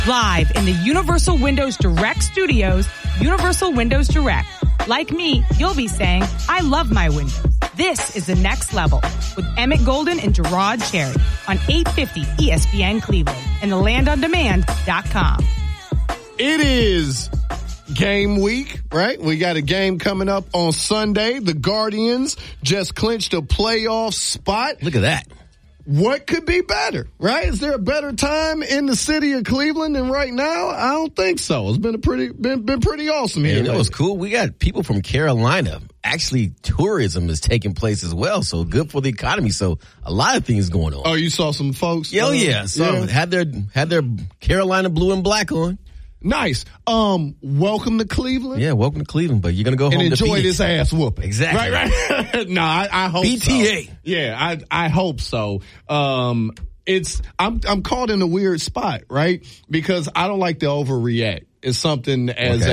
Live in the Universal Windows Direct studios, Universal Windows Direct. Like me, you'll be saying, I love my windows. This is the next level with Emmett Golden and Gerard Cherry on 850 ESPN Cleveland and thelandondemand.com. It is game week, right? We got a game coming up on Sunday. The Guardians just clinched a playoff spot. Look at that. What could be better, right? Is there a better time in the city of Cleveland than right now? I don't think so. It's been been pretty awesome here. You know what's cool? We got people from Carolina. Actually, tourism is taking place as well, so good for the economy. So a lot of things going on. Oh, you saw some folks? Oh, yeah. So had their Carolina blue and black on. Nice. Welcome to Cleveland. Yeah, welcome to Cleveland, but you're going to go home and enjoy defeated. this ass whooping. Exactly. Right. No, I hope BTA. So. Yeah, I hope so. I'm caught in a weird spot, right? Because I don't like to overreact. It's something as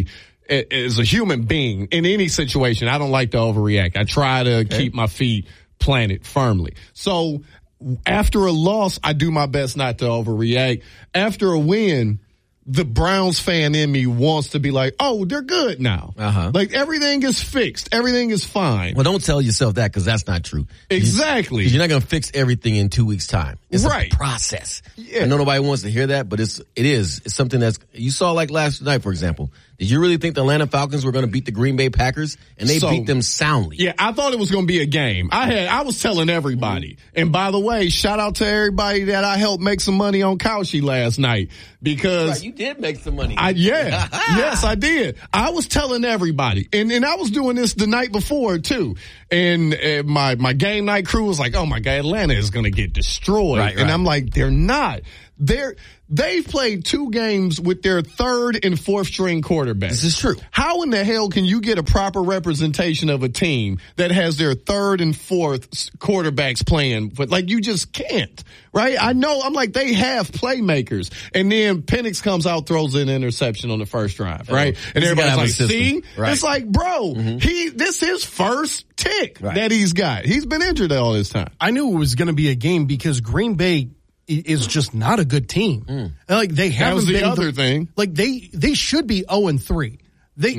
a human being in any situation. I don't like to overreact. I try to keep my feet planted firmly. So after a loss, I do my best not to overreact. After a win, the Browns fan in me wants to be like, oh, they're good now. Like everything is fixed. Everything is fine. Well, don't tell yourself that because that's not true. Exactly. You're not going to fix everything in 2 weeks' time. It's right. a process. Yeah. I know nobody wants to hear that, but it is. It's something that's, you saw like last night, for example. Did you really think the Atlanta Falcons were going to beat the Green Bay Packers? And they beat them soundly. Yeah, I thought it was going to be a game. I was telling everybody. And by the way, shout out to everybody that I helped make some money on Cauchy last night because right, you did make some money. Yes, I did. I was telling everybody. And I was doing this the night before too. And my game night crew was like, oh my God, Atlanta is going to get destroyed. Right. And I'm like, they're not. They've played 2 games with their 3rd and 4th string quarterbacks. This is true. How in the hell can you get a proper representation of a team that has their 3rd and 4th quarterbacks playing? But like, you just can't, right? I know. I'm like, they have playmakers. And then Penix comes out, throws an interception on the first drive, right? And everybody's like, see? Right. It's like, bro, this is his first tick that he's got. He's been injured all this time. I knew it was going to be a game because Green Bay is just not a good team. Like they haven't been. That was the other thing. Like they should be 0-3. They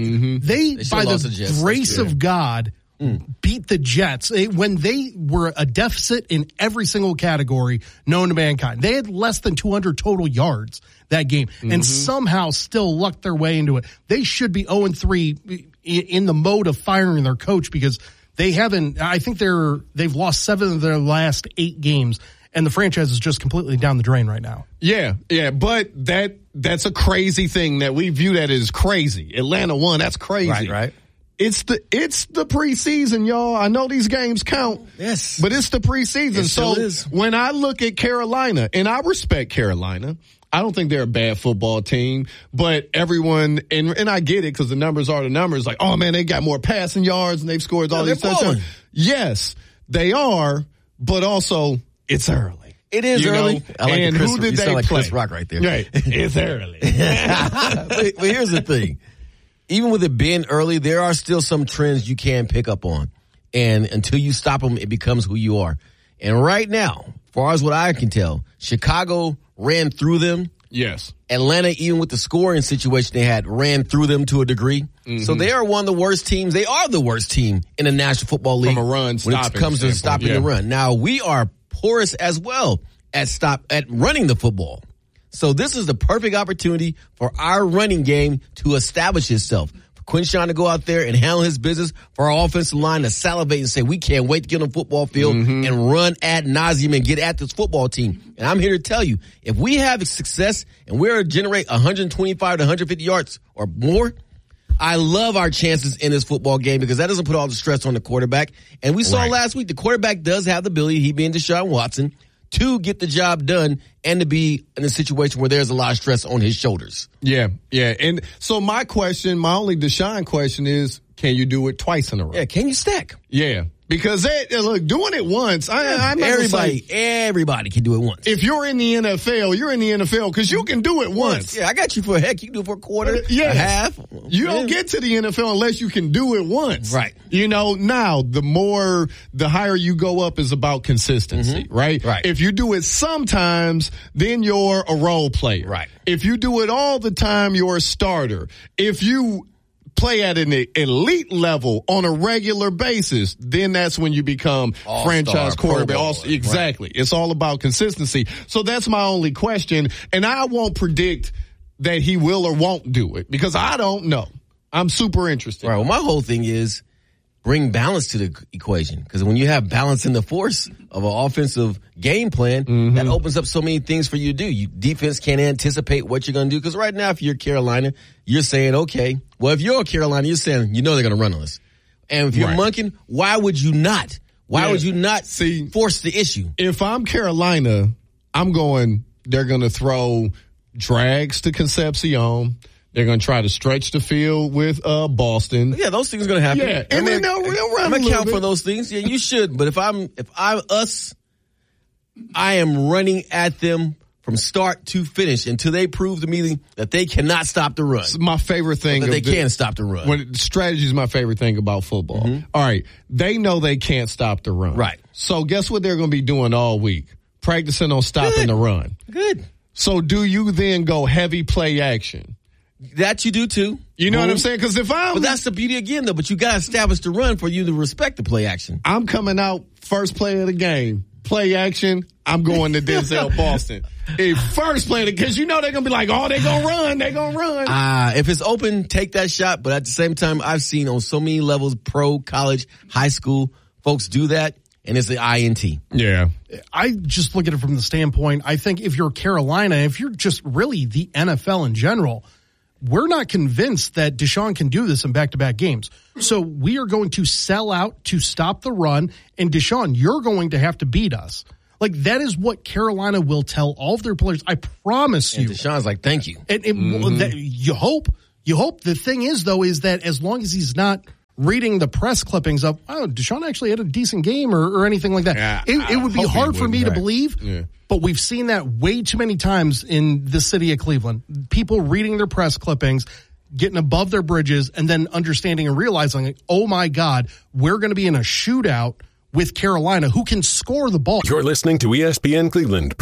by the grace of God beat the Jets when they were a deficit in every single category known to mankind. They had less than 200 total yards that game and somehow still lucked their way into it. They should be 0-3 in the mode of firing their coach because they haven't. I think they've lost 7 of their last 8 games. And the franchise is just completely down the drain right now. Yeah, but that's a crazy thing that we view that as crazy. Atlanta won, that's crazy. Right. It's the preseason, y'all. I know these games count. Yes. But it's the preseason. It still is. When I look at Carolina, and I respect Carolina, I don't think they're a bad football team, but everyone, and I get it because the numbers are the numbers, like, oh man, they got more passing yards and they've scored all these touchdowns. Yes, they are, but also, it's early. It is early. I like and who did they like play? Chris Rock right there. Right. It's early. But here's the thing. Even with it being early, there are still some trends you can pick up on. And until you stop them, it becomes who you are. And right now, as far as what I can tell, Chicago ran through them. Yes. Atlanta, even with the scoring situation they had, ran through them to a degree. So they are one of the worst teams. They are the worst team in the National Football League from a run when it comes to stopping the run. Now, we are porous as well at running the football. So this is the perfect opportunity for our running game to establish itself. For Quinshawn to go out there and handle his business, for our offensive line to salivate and say, we can't wait to get on the football field and run ad nauseum and get at this football team. And I'm here to tell you, if we have success and we're generate 125 to 150 yards or more, I love our chances in this football game because that doesn't put all the stress on the quarterback. And we saw last week the quarterback does have the ability, he being Deshaun Watson, to get the job done and to be in a situation where there's a lot of stress on his shoulders. Yeah. And so my only Deshaun question is, can you do it twice in a row? Yeah, can you stack? Yeah. Because doing it once, everybody can do it once. If you're in the NFL, you're in the NFL because you can do it once. Yeah, I got you for a heck. You can do it for a quarter, a half. You don't get to the NFL unless you can do it once. Right. Now, the higher you go up is about consistency, right? Right. If you do it sometimes, then you're a role player. Right. If you do it all the time, you're a starter. If you play at an elite level on a regular basis, then that's when you become franchise quarterback. Exactly. Right. It's all about consistency. So that's my only question. And I won't predict that he will or won't do it because I don't know. I'm super interested. Right. Well, my whole thing is bring balance to the equation, because when you have balance in the force of an offensive game plan, that opens up so many things for you to do. Defense can't anticipate what you're going to do, because right now, if you're Carolina, you're saying, okay, well, if you're Carolina, you're saying, they're going to run on us. And if you're Monken, why would you not? Why would you not force the issue? If I'm Carolina, I'm going, they're going to throw drags to Concepcion. They're going to try to stretch the field with Boston. Yeah, those things are going to happen. Yeah, and then they'll run. I'm going to count for those things. Yeah, you should. But if I'm us, I am running at them from start to finish until they prove to me that they cannot stop the run. It's my favorite thing. That they can stop the run. Strategy is my favorite thing about football. All right, they know they can't stop the run. Right. So guess what they're going to be doing all week? Practicing on stopping the run. Good. So do you then go heavy play action? That you do too. You know what I'm saying? Because but that's the beauty again, though. But you got to establish the run for you to respect the play action. I'm coming out first play of the game, play action. I'm going to Denzel Boston. First play, because they're going to be like, oh, they're going to run. They're going to run. If it's open, take that shot. But at the same time, I've seen on so many levels, pro, college, high school, folks do that. And it's the INT. Yeah. I just look at it from the standpoint, I think if you're Carolina, if you're just really the NFL in general, we're not convinced that Deshaun can do this in back-to-back games. So we are going to sell out to stop the run, and Deshaun, you're going to have to beat us. Like, that is what Carolina will tell all of their players. I promise you. And Deshaun's like, thank you. And you hope. You hope. The thing is, though, is that as long as he's not reading the press clippings of, Deshaun actually had a decent game or anything like that. Yeah, it would be hard for me to believe, but we've seen that way too many times in the city of Cleveland. People reading their press clippings, getting above their bridges, and then understanding and realizing, oh my God, we're going to be in a shootout with Carolina, who can score the ball. You're listening to ESPN Cleveland.